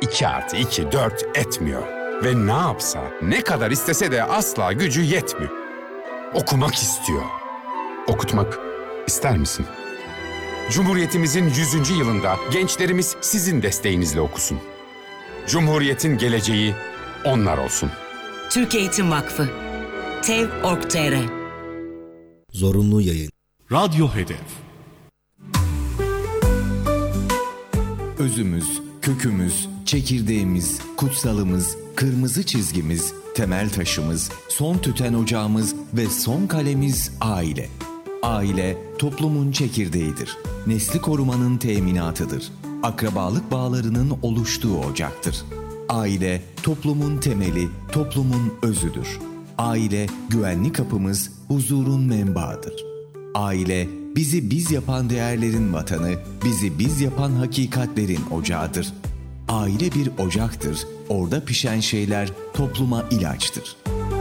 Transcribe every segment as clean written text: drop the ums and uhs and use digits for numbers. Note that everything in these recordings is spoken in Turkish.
2+2 4 etmiyor. Ve ne yapsa, ne kadar istese de asla gücü yetmiyor. Okumak istiyor. Okutmak ister misin? Cumhuriyetimizin 100. yılında gençlerimiz sizin desteğinizle okusun. Cumhuriyetin geleceği onlar olsun. Türk Eğitim Vakfı TEV.org.tr Zorunlu yayın. Radyo Hedef. Özümüz, kökümüz, çekirdeğimiz, kutsalımız, kırmızı çizgimiz, temel taşımız, son tüten ocağımız ve son kalemiz aile. Aile, toplumun çekirdeğidir. Nesli korumanın teminatıdır. Akrabalık bağlarının oluştuğu ocaktır. Aile, toplumun temeli, toplumun özüdür. Aile, güvenli kapımız, huzurun menbaıdır. Aile, bizi biz yapan değerlerin vatanı, bizi biz yapan hakikatlerin ocağıdır. Aile bir ocaktır, orada pişen şeyler topluma ilaçtır.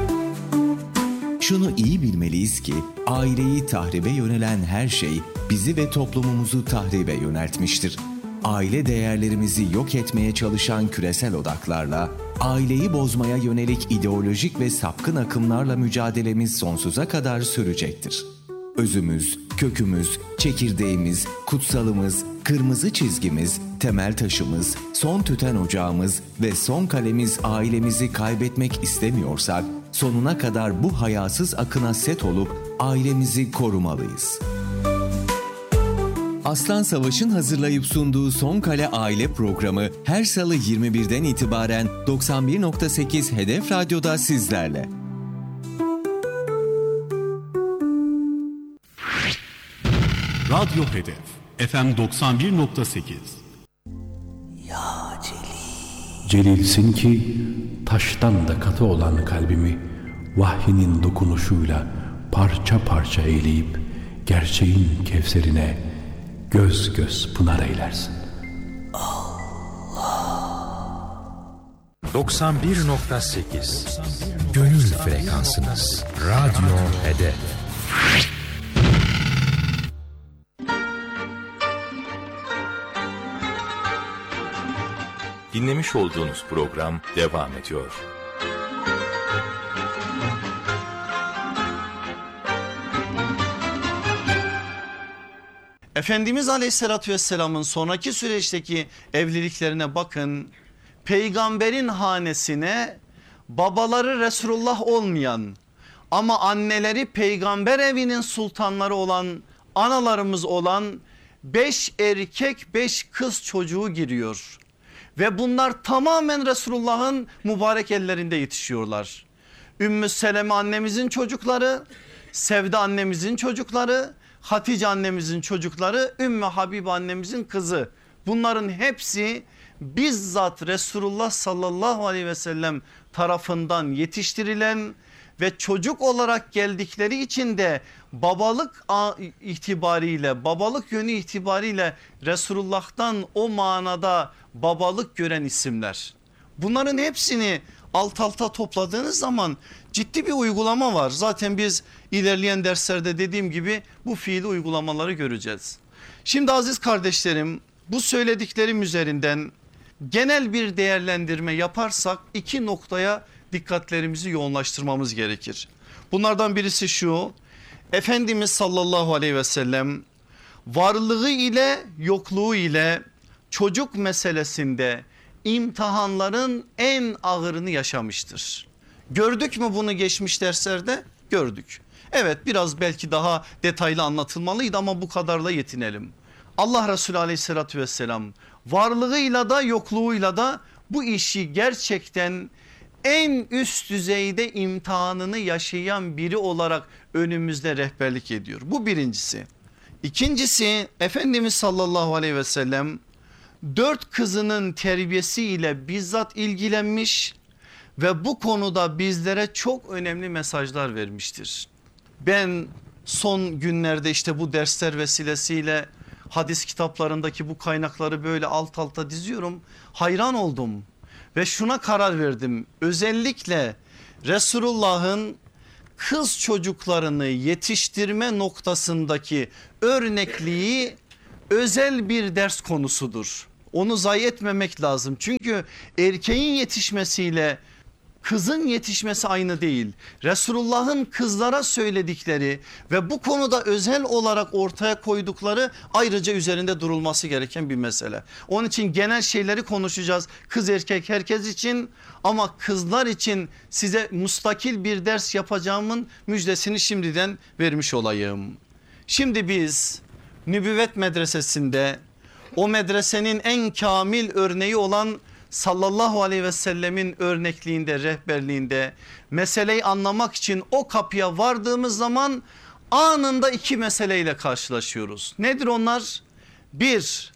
Şunu iyi bilmeliyiz ki, aileyi tahribe yönelen her şey bizi ve toplumumuzu tahribe yöneltmiştir. Aile değerlerimizi yok etmeye çalışan küresel odaklarla, aileyi bozmaya yönelik ideolojik ve sapkın akımlarla mücadelemiz sonsuza kadar sürecektir. Özümüz, kökümüz, çekirdeğimiz, kutsalımız, kırmızı çizgimiz, temel taşımız, son tüten ocağımız ve son kalemiz ailemizi kaybetmek istemiyorsak, sonuna kadar bu hayasız akına set olup ailemizi korumalıyız. Aslan Savaş'ın hazırlayıp sunduğu Son Kale Aile programı her salı 21'den itibaren 91.8 Hedef Radyo'da sizlerle. Radyo Hedef. FM 91.8. Ya Celil. Celilsin ki taştan da katı olan kalbimi vahyinin dokunuşuyla parça parça eyleyip gerçeğin kevserine göz göz pınar eylersin. Allah. 91.8 Gönül frekansınız. Radyo Hedef. Dinlemiş olduğunuz program devam ediyor. Efendimiz Aleyhisselatü Vesselam'ın sonraki süreçteki evliliklerine bakın. Peygamberin hanesine babaları Resulullah olmayan ama anneleri peygamber evinin sultanları olan analarımız olan 5 erkek 5 kız çocuğu giriyor. Ve bunlar tamamen Resulullah'ın mübarek ellerinde yetişiyorlar. Ümmü Seleme annemizin çocukları, Sevde annemizin çocukları, Hatice annemizin çocukları, Ümmü Habibe annemizin kızı. Bunların hepsi bizzat Resulullah sallallahu aleyhi ve sellem tarafından yetiştirilen ve çocuk olarak geldikleri için de babalık itibariyle, babalık yönü itibariyle Resulullah'tan o manada babalık gören isimler. Bunların hepsini alt alta topladığınız zaman ciddi bir uygulama var. Zaten biz ilerleyen derslerde dediğim gibi bu fiili uygulamaları göreceğiz. Şimdi aziz kardeşlerim, bu söylediklerim üzerinden genel bir değerlendirme yaparsak 2 noktaya dikkatlerimizi yoğunlaştırmamız gerekir. Bunlardan birisi şu: Efendimiz sallallahu aleyhi ve sellem varlığı ile yokluğu ile çocuk meselesinde imtihanların en ağırını yaşamıştır. Gördük mü bunu geçmiş derslerde? Gördük. Evet, biraz belki daha detaylı anlatılmalıydı ama bu kadarla yetinelim. Allah Resulü aleyhissalatü vesselam varlığıyla da yokluğuyla da bu işi gerçekten en üst düzeyde imtihanını yaşayan biri olarak önümüzde rehberlik ediyor. Bu birincisi. İkincisi, Efendimiz sallallahu aleyhi ve sellem 4 kızının terbiyesiyle bizzat ilgilenmiş ve bu konuda bizlere çok önemli mesajlar vermiştir. Ben son günlerde işte bu dersler vesilesiyle hadis kitaplarındaki bu kaynakları böyle alt alta diziyorum. Hayran oldum ve şuna karar verdim. Özellikle Resulullah'ın kız çocuklarını yetiştirme noktasındaki örnekliği özel bir ders konusudur. Onu zayi etmemek lazım. Çünkü erkeğin yetişmesiyle kızın yetişmesi aynı değil. Resulullah'ın kızlara söyledikleri ve bu konuda özel olarak ortaya koydukları ayrıca üzerinde durulması gereken bir mesele. Onun için genel şeyleri konuşacağız. Kız erkek herkes için, ama kızlar için size mustakil bir ders yapacağımın müjdesini şimdiden vermiş olayım. Şimdi biz Nübüvvet Medresesi'nde, o medresenin en kamil örneği olan sallallahu aleyhi ve sellemin örnekliğinde, rehberliğinde meseleyi anlamak için o kapıya vardığımız zaman anında iki meseleyle karşılaşıyoruz. Nedir onlar? Bir,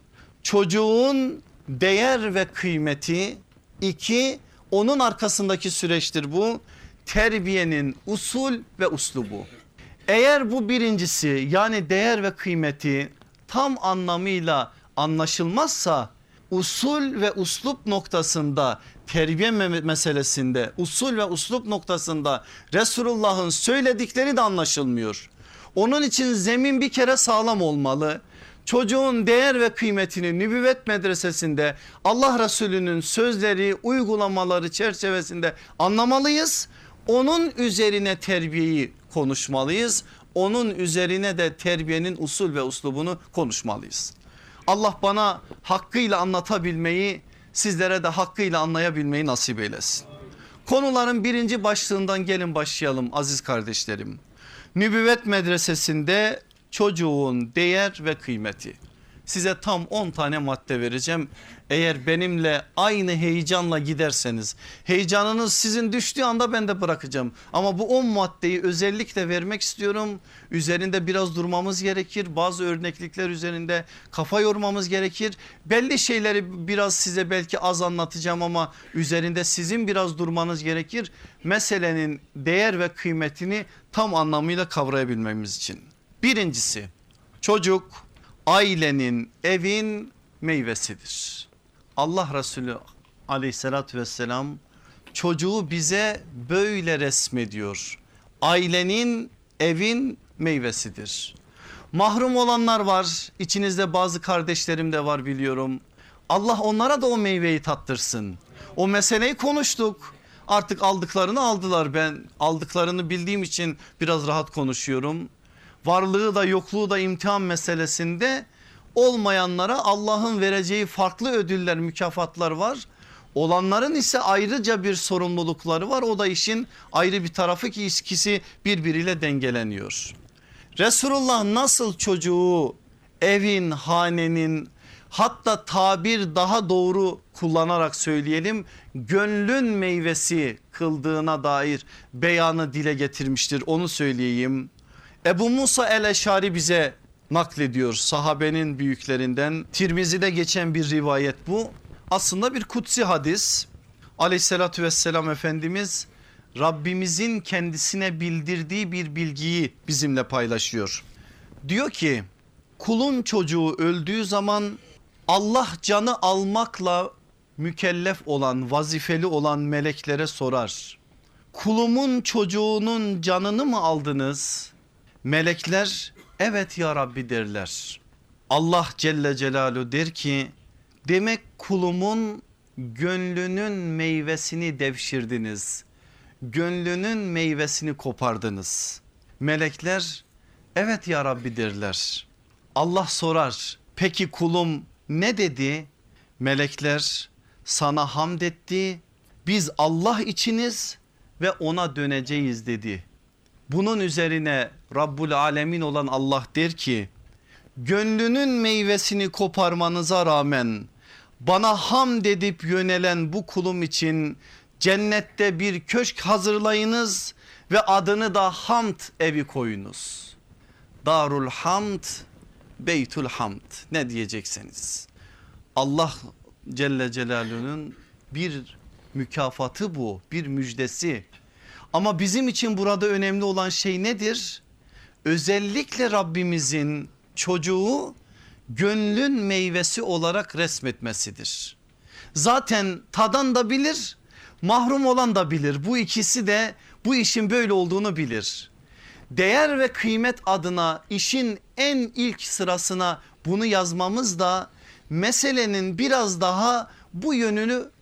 çocuğun değer ve kıymeti. İki, onun arkasındaki süreçtir bu. Terbiyenin usul ve uslubu. Eğer bu birincisi, yani değer ve kıymeti tam anlamıyla anlaşılmazsa, usul ve uslup noktasında, terbiye meselesinde usul ve uslup noktasında Resulullah'ın söyledikleri de anlaşılmıyor. Onun için zemin bir kere sağlam olmalı. Çocuğun değer ve kıymetini Nübüvvet Medresesi'nde Allah Resulü'nün sözleri, uygulamaları çerçevesinde anlamalıyız. Onun üzerine terbiyeyi konuşmalıyız. Onun üzerine de terbiyenin usul ve uslubunu konuşmalıyız. Allah bana hakkıyla anlatabilmeyi, sizlere de hakkıyla anlayabilmeyi nasip eylesin. Konuların birinci başlığından gelin başlayalım aziz kardeşlerim. Nübüvvet Medresesi'nde çocuğun değer ve kıymeti. Size tam 10 tane madde vereceğim. Eğer benimle aynı heyecanla giderseniz, heyecanınız sizin düştüğü anda ben de bırakacağım. Ama bu 10 maddeyi özellikle vermek istiyorum. Üzerinde biraz durmamız gerekir. Bazı örneklikler üzerinde kafa yormamız gerekir. Belli şeyleri biraz size belki az anlatacağım ama üzerinde sizin biraz durmanız gerekir. Meselenin değer ve kıymetini tam anlamıyla kavrayabilmemiz için. Birincisi, çocuk ailenin, evin meyvesidir. Allah Resulü aleyhissalatü vesselam çocuğu bize böyle resmediyor. Ailenin, evin meyvesidir. Mahrum olanlar var, içinizde bazı kardeşlerim de var biliyorum. Allah onlara da o meyveyi tattırsın. O meseleyi konuştuk. Artık aldıklarını aldılar, ben aldıklarını bildiğim için biraz rahat konuşuyorum. Varlığı da yokluğu da imtihan meselesinde olmayanlara Allah'ın vereceği farklı ödüller, mükafatlar var. Olanların ise ayrıca bir sorumlulukları var. O da işin ayrı bir tarafı ki ikisi birbiriyle dengeleniyor. Resulullah nasıl çocuğu evin, hanenin, hatta tabir daha doğru kullanarak söyleyelim, gönlün meyvesi kıldığına dair beyanı dile getirmiştir, onu söyleyeyim. Ebu Musa el-Eşari bize naklediyor, sahabenin büyüklerinden. Tirmizi'de geçen bir rivayet bu. Aslında bir kutsi hadis. Aleyhissalatü vesselam Efendimiz Rabbimizin kendisine bildirdiği bir bilgiyi bizimle paylaşıyor. Diyor ki, kulun çocuğu öldüğü zaman Allah canı almakla mükellef olan, vazifeli olan meleklere sorar. Kulumun çocuğunun canını mı aldınız? Melekler evet ya Rabbi derler. Allah Celle Celaluhu der ki, demek kulumun gönlünün meyvesini devşirdiniz. Gönlünün meyvesini kopardınız. Melekler evet ya Rabbi derler. Allah sorar, peki kulum ne dedi? Melekler sana hamd etti, biz Allah içiniz ve ona döneceğiz dedi. Bunun üzerine Rabbul Alemin olan Allah der ki, gönlünün meyvesini koparmanıza rağmen bana hamd edip yönelen bu kulum için cennette bir köşk hazırlayınız ve adını da hamd evi koyunuz. Darul hamd, beytul hamd, ne diyecekseniz. Allah Celle Celaluhu'nun bir mükafatı bu, bir müjdesi. Ama bizim için burada önemli olan şey nedir? Özellikle Rabbimizin çocuğu gönlün meyvesi olarak resmetmesidir. Zaten tadan da bilir, mahrum olan da bilir. Bu ikisi de bu işin böyle olduğunu bilir. Değer ve kıymet adına işin en ilk sırasına bunu yazmamız da meselenin biraz daha bu yönünü